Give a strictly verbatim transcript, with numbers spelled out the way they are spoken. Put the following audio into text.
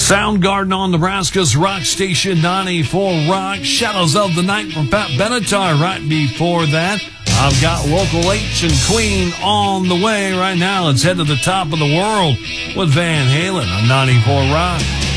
Soundgarden on Nebraska's Rock Station ninety-four Rock. Shadows of the Night from Pat Benatar right before that. I've got Local H and Queen on the way right now. Let's head to the top of the world with Van Halen on ninety-four Rock.